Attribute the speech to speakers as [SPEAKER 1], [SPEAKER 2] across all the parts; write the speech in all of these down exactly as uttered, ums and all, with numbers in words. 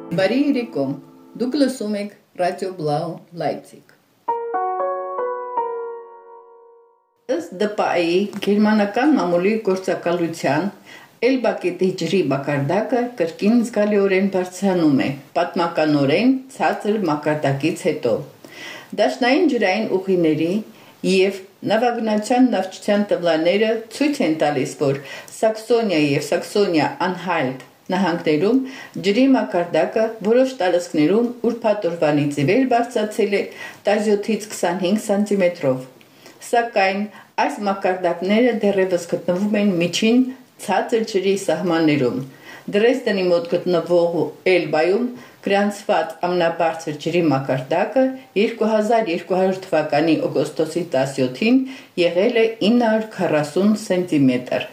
[SPEAKER 1] Բարի երեկո, դուք լսում եք Ռադիո Բլաու Լայպցիգ։ Ըստ դե պի էի գերմանական մամուլի գործակալության Էլբակետի ջրի մակարդակը կրկին զգալիորեն բարձրանում է, պատմականորեն ցածր մակարդակից հետո։ Դաշնային ջրային ուղիների և նավագնացության նավճության տվյալները ցույց են տալիս, որ Սաքսոնիա և Սաքսոնիա-Անհալտ նահանգներում ջրի մակարդակը որոշ տարածքներում ուրբաթ օրվանից ի վեր բարձրացել է տասնյոթից քսանհինգ սանտիմետրով, սակայն այս մակարդակները դեռևս գտնվում են միջին ցածր ջրի սահմաններում։ Դրեզդենի մոտ գտնվող Էլբայում գրանցված ամենաբարձր ջրի մակարդակը երկու հազար երկու հարյուր թվականի օգոստոսի տասնյոթին եղել է ինը հարյուր քառասուն սենտիմետր։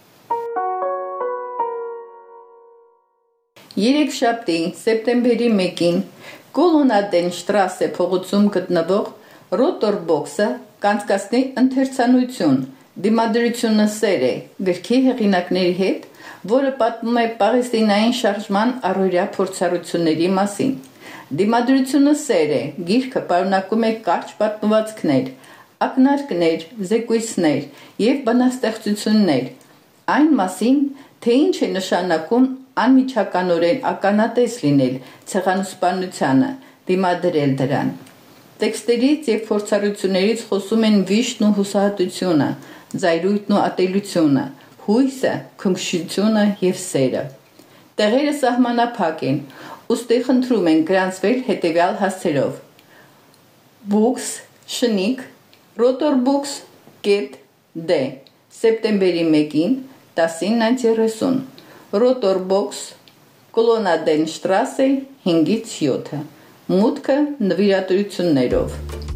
[SPEAKER 1] Երեքշաբթի սեպտեմբերի մեկին Կոլոնադենշտրասե փողոցում գտնվող Ռոտորբոքսը կանցկացնի ընթերցանություն «Դիմադրությունը սեր է» գրքի հեղինակների հետ, որը պատմում է պաղեստինային շարժման առօրյա փորձառությունների մասին։ «Դիմադրությունը սեր է» գիրքը պարունակում է կարճ պատմվածքներ, ակնարկներ, զեկույցներ և բանաստեղծություններ այն մասին, թե ինչ է նշանակում անմիջականորեն ականատես լինել ցեղասպանությանը, դիմադրել դրան։ Տեքստերից և փորձառություններից խոսում են վիշտն ու հուսահատությունը, զայրույթն ու ատելությունը, հույսը, քնքշությունը և սերը։ Տեղերը սահմանափակ են, ուստի խնդրում ենք գրանցվել հետևյալ հասցեով. Books շնիկ Rotorbooks կետ դե սեպտեմբերի մեկին տասնինը երեսուն Rotorbox Կոլոնադենշտրասե հինգից յոթ Մուտքը նվիրատվություններով